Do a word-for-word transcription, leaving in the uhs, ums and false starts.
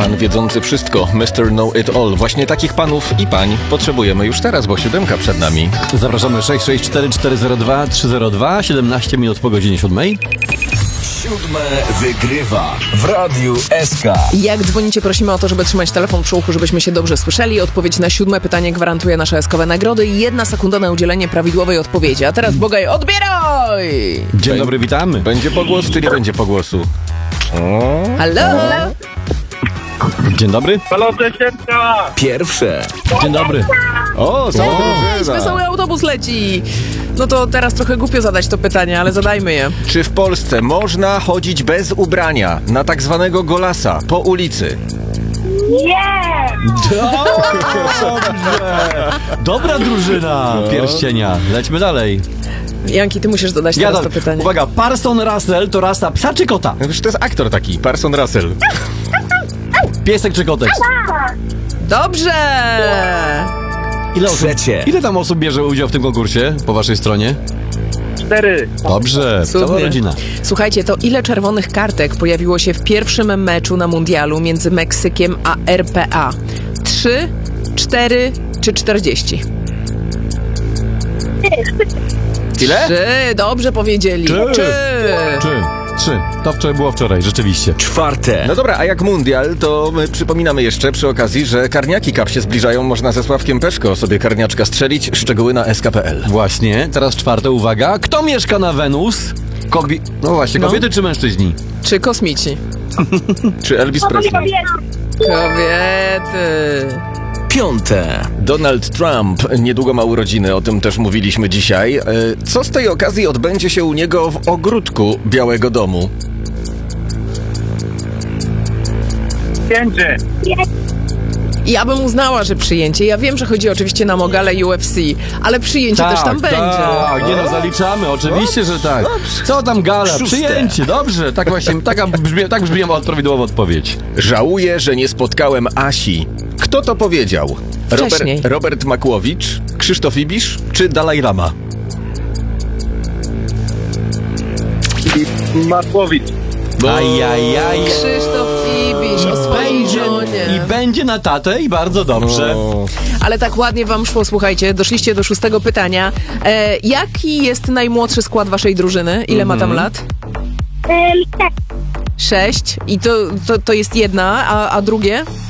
Pan wiedzący wszystko, mister Know It All. Właśnie takich panów i pań potrzebujemy już teraz, bo siódemka przed nami. Zapraszamy sześć sześć cztery cztery zero dwa trzy zero dwa, siedemnaście minut po godzinie siódmej. Siódme wygrywa w Radiu S K. Jak dzwonicie, prosimy o to, żeby trzymać telefon przy uchu, żebyśmy się dobrze słyszeli. Odpowiedź na siódme pytanie gwarantuje nasze eskowe nagrody i jedna sekunda na udzielenie prawidłowej odpowiedzi. A teraz, Bogaj, odbieraj! Dzień dobry, witamy. Będzie pogłos, czy nie będzie pogłosu? O. Halo? Dzień dobry. Halo, dziesiętka! Pierwsze. Dzień dobry. O, co? Cześć, wesoły autobus leci! No to teraz trochę głupio zadać to pytanie, ale zadajmy je. Czy w Polsce można chodzić bez ubrania na tak zwanego golasa po ulicy? Dobrze. Dobra drużyna pierścienia. Lećmy dalej. Janki, ty musisz zadać teraz Ja to pytanie. Uwaga, Parson Russell to rasa psa czy kota? No przecież to jest aktor taki, Parson Russell. Piesek czy kotek? Dobrze! Ile osób, Trzecie. ile tam osób bierze udział w tym konkursie po waszej stronie? Cztery. Dobrze, cała Cudnie. rodzina. Słuchajcie, to ile czerwonych kartek pojawiło się w pierwszym meczu na mundialu między Meksykiem a R P A? Trzy, cztery czy czterdzieści? Ile? Trzy, dobrze powiedzieli. Trzy. Trzy. Trzy. Trzy. To wczoraj było wczoraj, rzeczywiście. Czwarte. No dobra, a jak mundial, to my przypominamy jeszcze przy okazji, że Karniaki Cup się zbliżają. Można ze Sławkiem Peszko sobie karniaczka strzelić. Szczegóły na S K kropka P L. Właśnie, teraz czwarte, uwaga. Kto mieszka na Wenus? Kobi... No właśnie, No. kobiety czy mężczyźni? Czy kosmici? Czy Elvis Presley? Kobiety. Piąte. Donald Trump niedługo ma urodziny, o tym też mówiliśmy dzisiaj. E, Co z tej okazji odbędzie się u niego w ogródku Białego Domu? Pięcie. Ja bym uznała, że przyjęcie. Ja wiem, że chodzi oczywiście na Mogale U F C, ale przyjęcie też tam będzie. Tak, nie no, zaliczamy, oczywiście, że tak. Co tam gala? Szóste. Przyjęcie, dobrze. Tak właśnie, taka brzmi, tak brzmi prawidłowa odpowiedź. Żałuję, że nie spotkałem Asi. Kto to powiedział? Wcześniej. Robert, Robert Makłowicz, Krzysztof Ibisz czy Dalaj Lama? Makłowicz. Ajajaj. Krzysztof Ibisz o swojej żonie. I będzie na tatę i bardzo dobrze. O. Ale tak ładnie wam szło, słuchajcie, doszliście do szóstego pytania. E, jaki jest najmłodszy skład waszej drużyny? Ile ma tam lat? Sześć. I to, to, to jest jedna, a, a drugie?